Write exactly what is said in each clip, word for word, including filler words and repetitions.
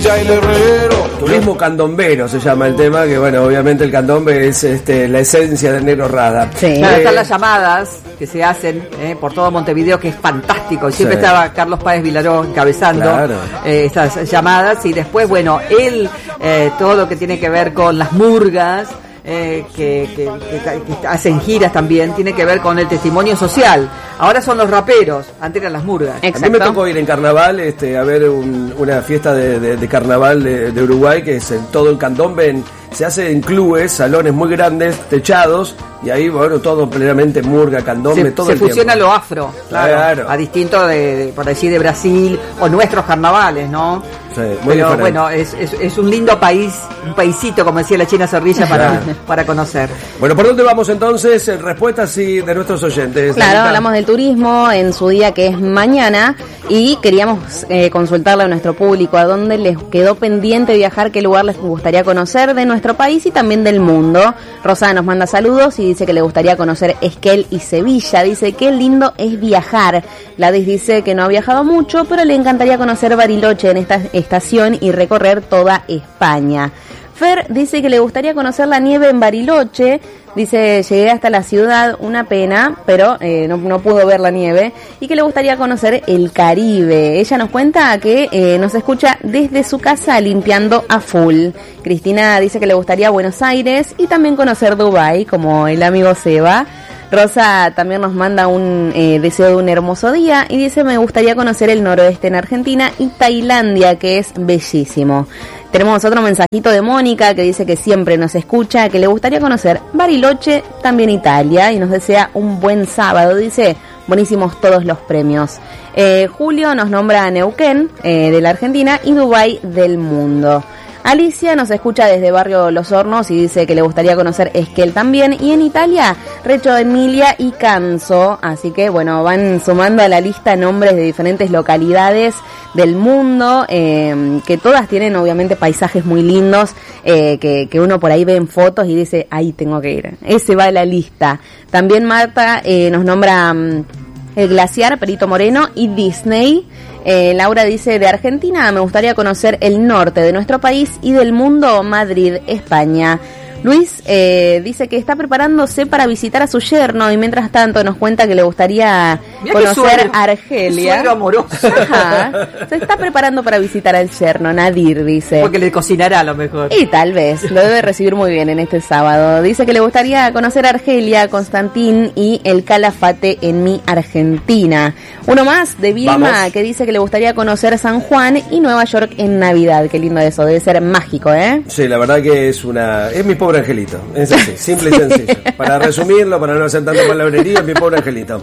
Villa El Herrero. Turismo candombero se llama el tema, que bueno, obviamente el candombe es este, la esencia del Negro Rada. Sí. Claro, están las llamadas que se hacen eh, por todo Montevideo, que es fantástico. Siempre sí. Estaba Carlos Páez Vilaró encabezando claro. eh, estas llamadas. Y después, bueno, él, eh, todo lo que tiene que ver con las murgas, Eh, que, que, que, que hacen giras también, tiene que ver con el testimonio social. Ahora son los raperos, antes eran las murgas. Exacto. A mí me tocó ir en carnaval este, a ver un, una fiesta de, de, de carnaval de, de Uruguay, que es el, todo el candombe en, se hace en clubes, salones muy grandes, techados, y ahí, bueno, todo plenamente murga, candombe, se, todo se el fusiona tiempo. Lo afro, claro, claro. A distinto de, de, por decir, de Brasil o nuestros carnavales, ¿no? Sí, muy Pero diferente. Bueno, es, es, es un lindo país, un paisito, como decía la China Zorrilla, para, para conocer. Bueno, ¿por dónde vamos entonces? Respuestas sí, de nuestros oyentes. Claro, Anita. Hablamos del turismo en su día, que es mañana, y queríamos eh, consultarle a nuestro público a dónde les quedó pendiente viajar, qué lugar les gustaría conocer de nuestro país y también del mundo. Rosa nos manda saludos y dice que le gustaría conocer Esquel y Sevilla. Dice qué lindo es viajar. Gladys dice que no ha viajado mucho, pero le encantaría conocer Bariloche en esta estación y recorrer toda España. Fer dice que le gustaría conocer la nieve en Bariloche. Dice, llegué hasta la ciudad, una pena, pero eh, no, no pudo ver la nieve. Y que le gustaría conocer el Caribe. Ella nos cuenta que eh, nos escucha desde su casa limpiando a full. Cristina dice que le gustaría Buenos Aires y también conocer Dubái, como el amigo Seba. Rosa también nos manda un eh, deseo de un hermoso día y dice, me gustaría conocer el noroeste en Argentina y Tailandia, que es bellísimo. Tenemos otro mensajito de Mónica que dice que siempre nos escucha, que le gustaría conocer Bariloche, también Italia, y nos desea un buen sábado. Dice, buenísimos todos los premios. Eh, Julio nos nombra a Neuquén, eh, de la Argentina, y Dubái del mundo. Alicia nos escucha desde Barrio Los Hornos y dice que le gustaría conocer Esquel también. Y en Italia, Reggio Emilia y Canso. Así que, bueno, van sumando a la lista nombres de diferentes localidades del mundo, eh, que todas tienen obviamente paisajes muy lindos, eh, que, que uno por ahí ve en fotos y dice, ahí tengo que ir. Ese va a la lista. También Marta eh, nos nombra um, el Glaciar, Perito Moreno y Disney. Eh, Laura dice, de Argentina me gustaría conocer el norte de nuestro país y del mundo, Madrid, España. Luis eh, dice que está preparándose para visitar a su yerno y mientras tanto nos cuenta que le gustaría Mirá conocer suegro, Argelia. Suegro amoroso. Ajá. Se está preparando para visitar al yerno, Nadir, dice. Porque le cocinará a lo mejor. Y tal vez, lo debe recibir muy bien en este sábado. Dice que le gustaría conocer Argelia, Constantín y el Calafate en mi Argentina. Uno más de Vilma, Vamos. que dice que le gustaría conocer San Juan y Nueva York en Navidad. Qué lindo eso, debe ser mágico, ¿eh? Sí, la verdad que es una... Es mi pobre angelito, es así, simple y sencillo. Para resumirlo, para no hacer tanta palabrería, mi pobre angelito.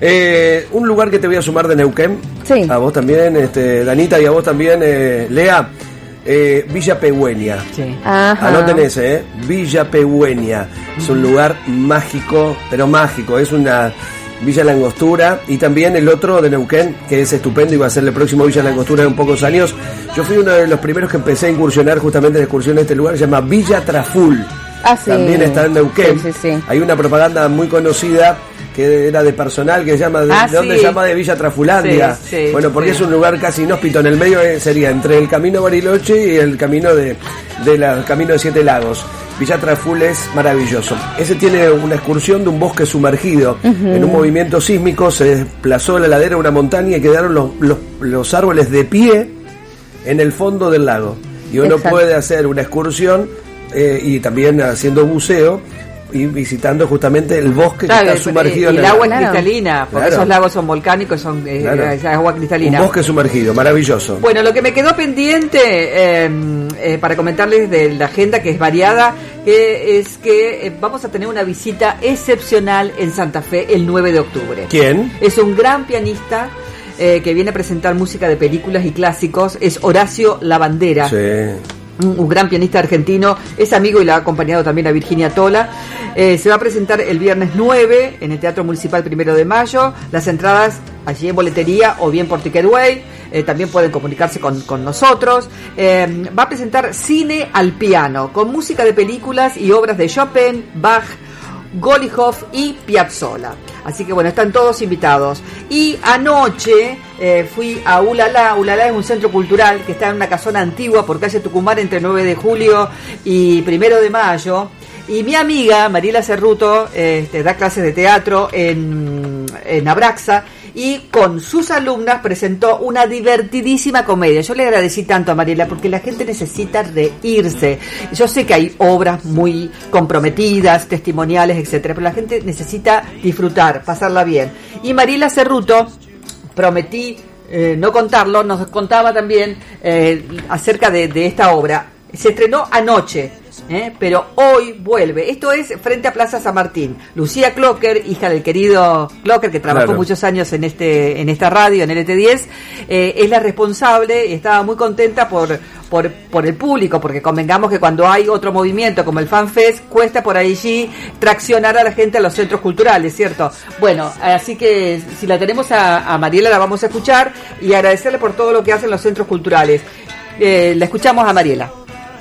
Eh, un lugar que te voy a sumar de Neuquén, sí. A vos también, este, Danita, y a vos también, eh, Lea, eh, Villa Pehuen. Sí. Anoten ese, eh, Villa Pehuen. Es un lugar mágico, pero mágico, es una... Villa Langostura, y también el otro de Neuquén, que es estupendo y va a ser el próximo Villa Langostura en pocos años. Yo fui uno de los primeros que empecé a incursionar justamente en excursión en este lugar, se llama Villa Traful. Ah, sí. También está en Neuquén. Sí, sí, sí. Hay una propaganda muy conocida que era de personal que se llama, ¿de, ah, ¿de dónde sí. se llama? De Villa Trafulandia. Sí, sí, bueno, porque sí. es un lugar casi inhóspito, en el medio sería entre el camino Bariloche y el camino de, de la, el camino de Siete Lagos. Villa Traful es maravilloso. Ese tiene una excursión de un bosque sumergido. Uh-huh. En un movimiento sísmico se desplazó la ladera de una montaña y quedaron los, los, los árboles de pie en el fondo del lago. Y uno Exacto. puede hacer una excursión eh, y también haciendo buceo y visitando justamente el bosque claro, que está sumergido y en el agua lago. es cristalina, porque claro. esos lagos son volcánicos, son eh, claro. es agua cristalina. Un bosque sumergido, maravilloso. Bueno, lo que me quedó pendiente eh, eh, para comentarles de la agenda, que es variada, que es que eh, vamos a tener una visita excepcional en Santa Fe el nueve de octubre. ¿Quién? Es un gran pianista eh, que viene a presentar música de películas y clásicos, es Horacio Lavandera. Sí. Un gran pianista argentino, es amigo y la ha acompañado también a Virginia Tola. Eh, se va a presentar el viernes nueve en el Teatro Municipal Primero de Mayo. Las entradas allí en boletería o bien por Ticketway. Eh, también pueden comunicarse con, con nosotros. Eh, va a presentar cine al piano, con música de películas y obras de Chopin, Bach Golihoff y Piazzolla. Así que bueno, están todos invitados. Y anoche eh, fui a Ulala. Ulala es un centro cultural que está en una casona antigua por calle Tucumán entre nueve de julio y primero de mayo. Y mi amiga Mariela Cerruto este, da clases de teatro en, en Abraxa y con sus alumnas presentó una divertidísima comedia. Yo le agradecí tanto a Mariela porque la gente necesita reírse. Yo sé que hay obras muy comprometidas, testimoniales, etcétera, pero la gente necesita disfrutar, pasarla bien. Y Mariela Cerruto, prometí eh, no contarlo, nos contaba también eh, acerca de, de esta obra. Se estrenó anoche, ¿eh? Pero hoy vuelve. Esto es frente a Plaza San Martín. Lucía Clocker, hija del querido Clocker, que trabajó claro. muchos años en este en esta radio, en L T diez, eh, es la responsable y estaba muy contenta por, por, por el público, porque convengamos que cuando hay otro movimiento como el FanFest, cuesta por allí traccionar a la gente a los centros culturales, ¿cierto? Bueno, así que si la tenemos a, a Mariela, la vamos a escuchar y agradecerle por todo lo que hacen los centros culturales. Eh, la escuchamos a Mariela.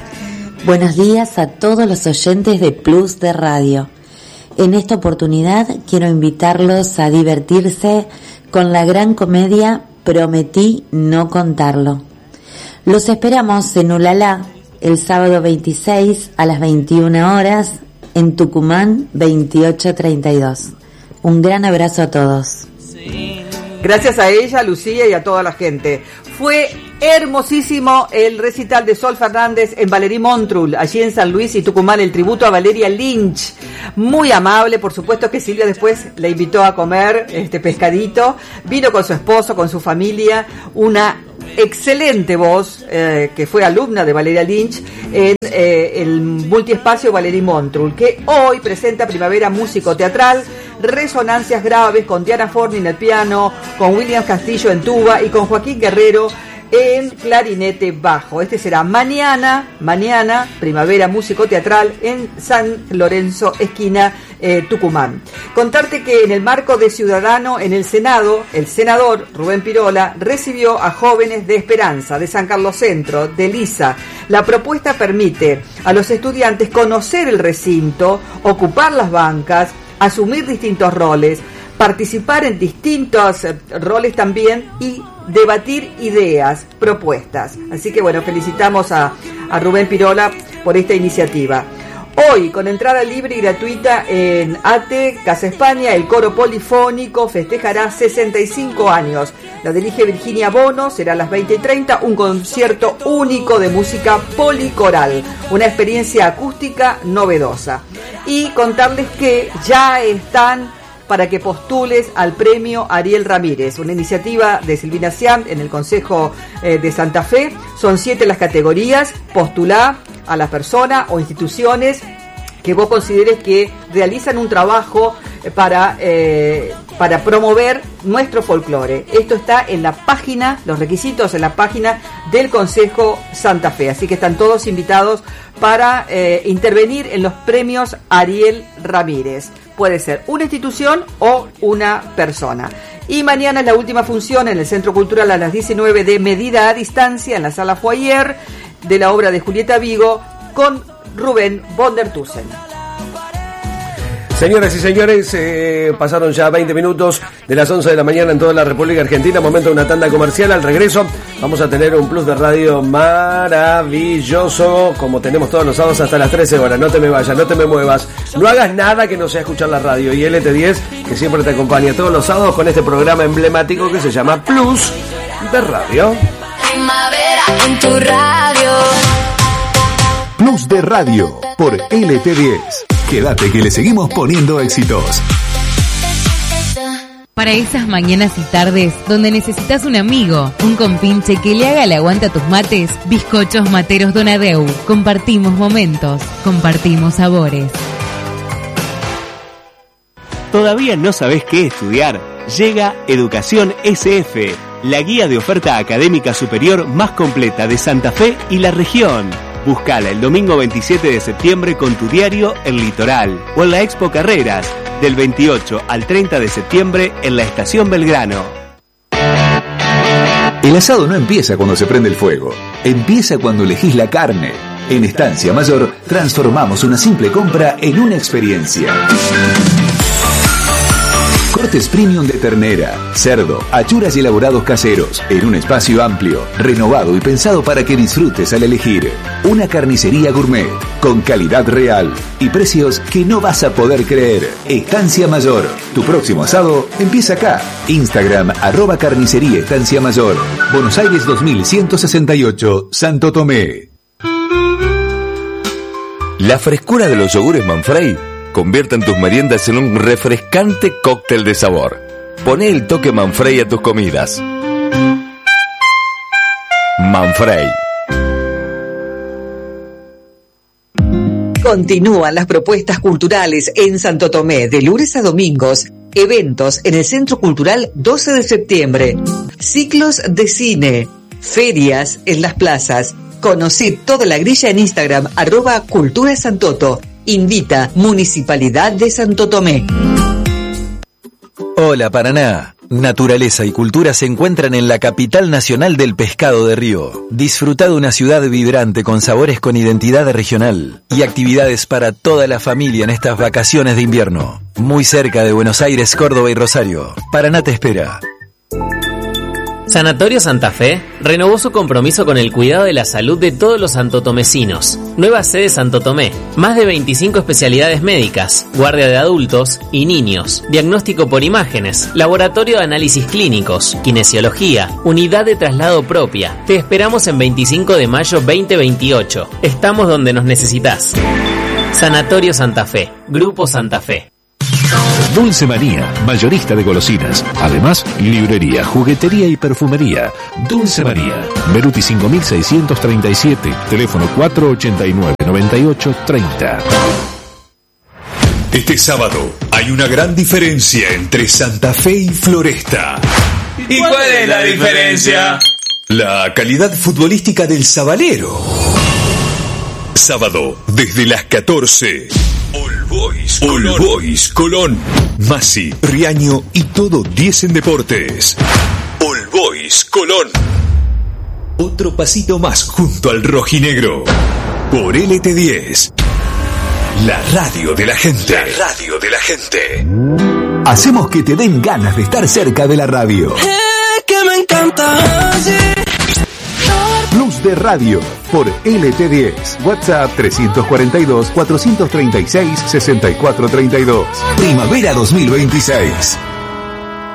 Buenos días a todos los oyentes de Plus de Radio. En esta oportunidad quiero invitarlos a divertirse con la gran comedia Prometí no contarlo. Los esperamos en Ulala el sábado veintiséis a las veintiuna horas, en Tucumán veintiocho treinta y dos. Un gran abrazo a todos. Gracias a ella, Lucía, y a toda la gente. Fue hermosísimo el recital de Sol Fernández en Valerie Montrul, allí en San Luis y Tucumán, el tributo a Valeria Lynch. Muy amable, por supuesto que Silvia después la invitó a comer este pescadito. Vino con su esposo, con su familia, una excelente voz, eh, que fue alumna de Valeria Lynch en eh, el multiespacio Valerie Montrul, que hoy presenta Primavera Músico Teatral, Resonancias Graves con Diana Forni en el piano, con William Castillo en tuba y con Joaquín Guerrero en clarinete bajo. Este será mañana, mañana, Primavera Músico Teatral en San Lorenzo, esquina eh, Tucumán. Contarte que en el marco de Ciudadano en el Senado, el senador Rubén Pirola recibió a jóvenes de Esperanza, de San Carlos Centro, de Lisa. La propuesta permite a los estudiantes conocer el recinto, ocupar las bancas, asumir distintos roles, participar en distintos roles también y debatir ideas, propuestas. Así que bueno, felicitamos a, a Rubén Pirola por esta iniciativa. Hoy, con entrada libre y gratuita en ATE, Casa España, el coro polifónico festejará sesenta y cinco años. La dirige Virginia Bono, será a las veinte y treinta, un concierto único de música policoral, una experiencia acústica novedosa. Y contarles que ya están para que postules al premio Ariel Ramírez, una iniciativa de Silvina Siam en el Consejo eh, de Santa Fe. Son siete las categorías. Postulá a las personas o instituciones que vos consideres que realizan un trabajo para eh, para promover nuestro folclore. Esto está en la página, los requisitos en la página del Consejo Santa Fe. Así que están todos invitados para eh, intervenir en los premios Ariel Ramírez. Puede ser una institución o una persona. Y mañana es la última función en el Centro Cultural a las diecinueve de Medida a Distancia en la Sala Foyer de la obra de Julieta Vigo con Rubén von der Tussen. Señoras y señores, eh, pasaron ya veinte minutos de las once de la mañana en toda la República Argentina. Momento de una tanda comercial. Al regreso vamos a tener un plus de radio maravilloso, como tenemos todos los sábados hasta las trece horas. No te me vayas, no te me muevas, no hagas nada que no sea escuchar la radio. Y L T diez, que siempre te acompaña todos los sábados con este programa emblemático que se llama Plus de Radio. Primavera en tu radio. Plus de Radio por L T diez. Quédate que le seguimos poniendo éxitos. Para esas mañanas y tardes donde necesitas un amigo, un compinche que le haga el aguante a tus mates, Bizcochos Materos Donadeu. Compartimos momentos, compartimos sabores. ¿Todavía no sabés qué estudiar? Llega Educación S F, la guía de oferta académica superior más completa de Santa Fe y la región. Búscala el domingo veintisiete de septiembre con tu diario El Litoral o en la Expo Carreras del veintiocho al treinta de septiembre en la Estación Belgrano. El asado no empieza cuando se prende el fuego, empieza cuando elegís la carne. En Estancia Mayor transformamos una simple compra en una experiencia. Cortes premium de ternera, cerdo, achuras y elaborados caseros, en un espacio amplio, renovado y pensado para que disfrutes al elegir. Una carnicería gourmet, con calidad real y precios que no vas a poder creer. Estancia Mayor, tu próximo asado empieza acá. Instagram, arroba carnicería Estancia Mayor. Buenos Aires dos mil ciento sesenta y ocho, Santo Tomé. La frescura de los yogures Manfrey convierten tus meriendas en un refrescante cóctel de sabor. Poné el toque Manfrey a tus comidas. Manfrey. Continúan las propuestas culturales en Santo Tomé de lunes a domingos. Eventos en el Centro Cultural doce de septiembre. Ciclos de cine. Ferias en las plazas. Conocí toda la grilla en Instagram, arroba Cultura Santoto. Invita Municipalidad de Santo Tomé. Hola Paraná. Naturaleza y cultura se encuentran en la capital nacional del pescado de río. Disfruta de una ciudad vibrante con sabores con identidad regional y actividades para toda la familia en estas vacaciones de invierno. Muy cerca de Buenos Aires, Córdoba y Rosario. Paraná te espera. Sanatorio Santa Fe renovó su compromiso con el cuidado de la salud de todos los santotomecinos. Nueva sede Santo Tomé, más de veinticinco especialidades médicas, guardia de adultos y niños, diagnóstico por imágenes, laboratorio de análisis clínicos, kinesiología, unidad de traslado propia. Te esperamos en veinticinco de mayo veinte veintiocho. Estamos donde nos necesitas. Sanatorio Santa Fe, Grupo Santa Fe. Dulce Manía, mayorista de golosinas. Además, librería, juguetería y perfumería. Dulce Manía, Beruti cinco mil seiscientos treinta y siete, teléfono cuatro ochenta y nueve, noventa y ocho, treinta. Este sábado hay una gran diferencia entre Santa Fe y Floresta. ¿Y cuál es la diferencia? La calidad futbolística del Sabalero. Sábado, desde las catorce. All Boys Colón. All Boys Colón. Masi, Riaño y todo diez en deportes. All Boys Colón. Otro pasito más junto al rojinegro. Por L T diez. La radio de la gente. La radio de la gente. Hacemos que te den ganas de estar cerca de la radio. Eh, que me encanta. Sí. Plus de Radio por L T diez. WhatsApp trescientos cuarenta y dos, cuatrocientos treinta y seis, sesenta y cuatro treinta y dos. Primavera dos mil veintiséis.